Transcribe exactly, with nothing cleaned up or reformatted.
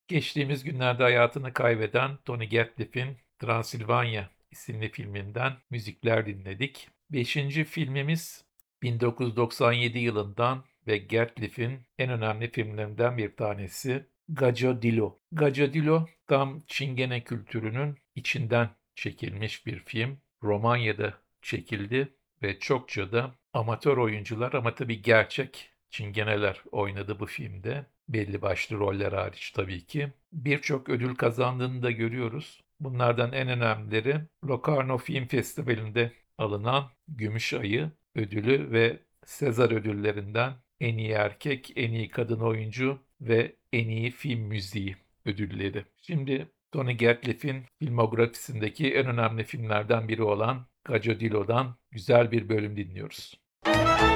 Geçtiğimiz günlerde hayatını kaybeden Tony Gatliff'in Transilvanya isimli filminden müzikler dinledik. Beşinci filmimiz bin dokuz yüz doksan yedi yılından ve Gatliff'in en önemli filmlerinden bir tanesi Gajo Dilo. Gajo Dilo tam Çingene kültürünün içinden çekilmiş bir film. Romanya'da çekildi ve çokça da amatör oyuncular ama tabii gerçek Çingeneler oynadı bu filmde. Belli başlı roller hariç tabii ki. Birçok ödül kazandığını da görüyoruz. Bunlardan en önemlileri Locarno Film Festivali'nde alınan Gümüş Ayı ödülü ve Sezar ödüllerinden en iyi erkek, en iyi kadın oyuncu ve en iyi film müziği ödülleri. Şimdi Tony Gatliff'in filmografisindeki en önemli filmlerden biri olan Cacciadilo'dan güzel bir bölüm dinliyoruz.